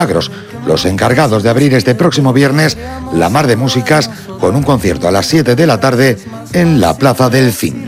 Milagros, los encargados de abrir este próximo viernes la Mar de Músicas con un concierto a las 7 de la tarde en la Plaza del Cin.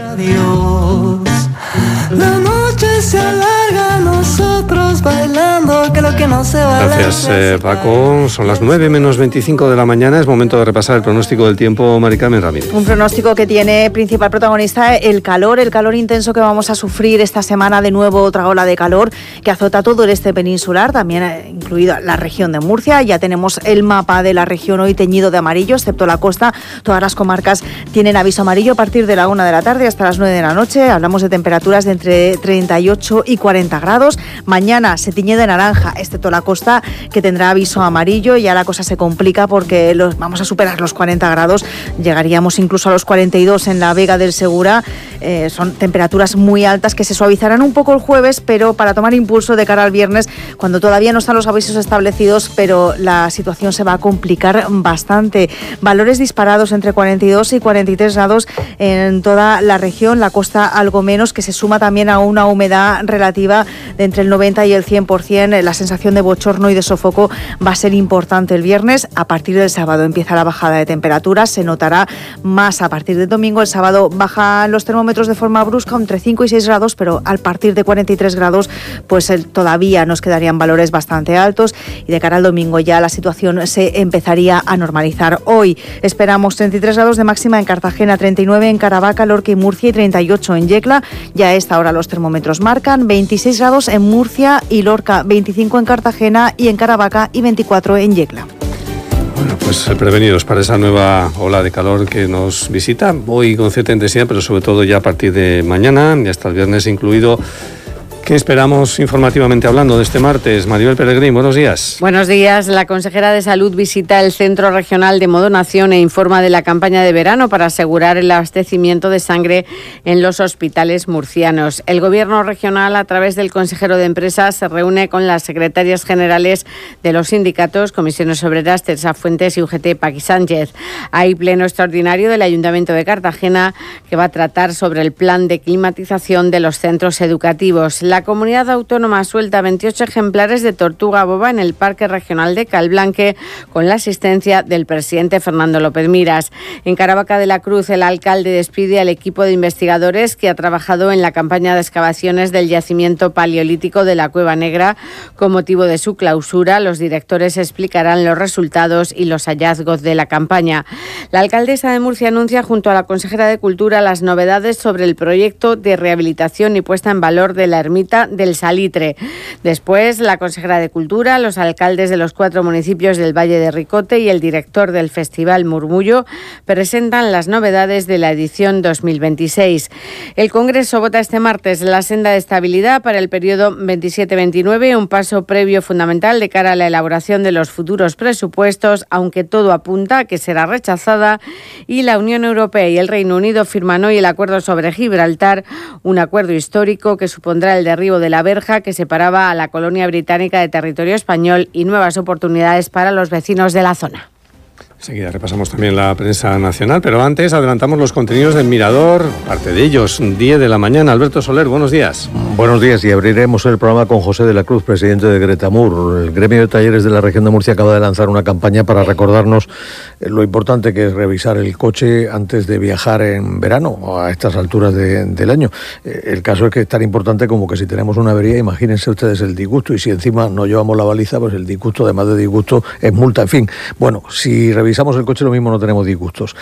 La noche se alarga, nosotros bailando, que lo que no se va. Gracias, Paco. Son las 9 menos 25 de la mañana. Es momento de repasar el pronóstico del tiempo. Mari Carmen Ramírez. Un pronóstico que tiene principal protagonista el calor intenso que vamos a sufrir esta semana. De nuevo otra ola de calor que azota todo el este peninsular, también incluida la región de Murcia. Ya tenemos el mapa de la región hoy teñido de amarillo, excepto la costa. Todas las comarcas tienen aviso amarillo a partir de la 1 de la tarde hasta las 9 de la noche. Hablamos de temperaturas de entre 38 y 40 grados. Mañana se tiñe de naranja, excepto la costa, que tendrá aviso amarillo. Ya la cosa se complica porque vamos a superar los 40 grados. Llegaríamos incluso a los 42 en la Vega del Segura. Son temperaturas muy altas que se suavizarán un poco el jueves, pero para tomar impulso de cara al viernes, cuando todavía no están los avisos establecidos, pero la situación se va a complicar bastante. Valores disparados entre 42 y 43 grados en toda la región, la costa algo menos, que se suma también a una humedad relativa de entre el 90 y el 100%. La sensación de bochorno y de sofoco va a ser importante el viernes. A partir del sábado empieza la bajada de temperaturas, se notará más a partir del domingo. El sábado bajan los termómetros de forma brusca, entre 5 y 6 grados, pero al partir de 43 grados pues todavía nos quedarían valores bastante altos, y de cara al domingo ya la situación se empezaría a normalizar. Hoy esperamos 33 grados de máxima en Cartagena, 39 en Caravaca, Lorca y Murcia y 38 en Yecla. Ya a esta hora los termómetros marcan 26 grados en Murcia y Lorca, 25 en Cartagena y en Caravaca y 24 en Yecla. Bueno, pues prevenidos para esa nueva ola de calor que nos visita hoy con cierta intensidad, pero sobre todo ya a partir de mañana y hasta el viernes incluido. ¿Qué esperamos informativamente hablando de este martes? Maribel Peregrín, buenos días. Buenos días. La consejera de Salud visita el Centro Regional de Modonación e informa de la campaña de verano para asegurar el abastecimiento de sangre en los hospitales murcianos. El Gobierno regional, a través del consejero de Empresas, se reúne con las secretarias generales de los sindicatos, Comisiones Obreras, Teresa Fuentes y UGT Paqui Sánchez. Hay pleno extraordinario del Ayuntamiento de Cartagena que va a tratar sobre el plan de climatización de los centros educativos. La comunidad autónoma suelta 28 ejemplares de tortuga boba en el Parque Regional de Calblanque con la asistencia del presidente Fernando López Miras. En Caravaca de la Cruz, el alcalde despide al equipo de investigadores que ha trabajado en la campaña de excavaciones del yacimiento paleolítico de la Cueva Negra. Con motivo de su clausura, los directores explicarán los resultados y los hallazgos de la campaña. La alcaldesa de Murcia anuncia junto a la consejera de Cultura las novedades sobre el proyecto de rehabilitación y puesta en valor de la ermita del Salitre. Después, la consejera de Cultura, los alcaldes de los 4 municipios del Valle de Ricote y el director del Festival Murmullo presentan las novedades de la edición 2026. El Congreso vota este martes la senda de estabilidad para el periodo 27-29, un paso previo fundamental de cara a la elaboración de los futuros presupuestos, aunque todo apunta a que será rechazada, y la Unión Europea y el Reino Unido firman hoy el acuerdo sobre Gibraltar, un acuerdo histórico que supondrá el derribo de la verja que separaba a la colonia británica de territorio español y nuevas oportunidades para los vecinos de la zona. Enseguida repasamos también la prensa nacional, pero antes adelantamos los contenidos del Mirador, parte de ellos, 10 de la mañana. Alberto Soler, buenos días. Buenos días, y abriremos el programa con José de la Cruz, presidente de Gretamur. El gremio de talleres de la región de Murcia acaba de lanzar una campaña para recordarnos lo importante que es revisar el coche antes de viajar en verano, a estas alturas del año. El caso es que es tan importante como que si tenemos una avería, imagínense ustedes el disgusto, y si encima no llevamos la baliza, pues el disgusto, además de disgusto, es multa, en fin. Bueno, si revisamos el coche, lo mismo no tenemos disgustos.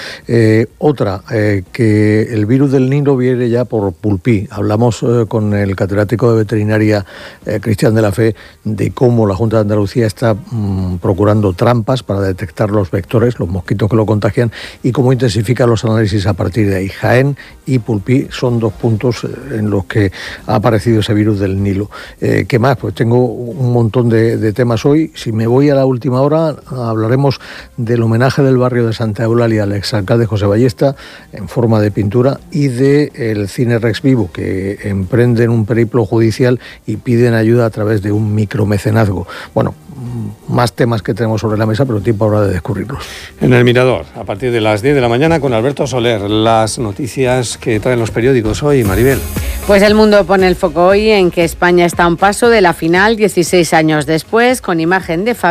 Otra, que el virus del Nilo viene ya por Pulpí. Hablamos con el catedrático de veterinaria Cristian de la Fe de cómo la Junta de Andalucía está procurando trampas para detectar los vectores, los mosquitos que lo contagian, y cómo intensifica los análisis a partir de ahí. Jaén y Pulpí son 2 puntos en los que ha aparecido ese virus del Nilo. ¿Qué más? Pues tengo un montón de temas hoy. Si me voy a la última hora, hablaremos del homenaje del barrio de Santa Eulalia al exalcalde José Ballesta en forma de pintura, y del Cine Rex Vivo, que emprenden un periplo judicial y piden ayuda a través de un micromecenazgo. Bueno, más temas que tenemos sobre la mesa, pero tiempo ahora de descubrirlos. En el Mirador, a partir de las 10 de la mañana con Alberto Soler, las noticias que traen los periódicos hoy, Maribel. Pues El Mundo pone el foco hoy en que España está a un paso de la final 16 años después, con imagen de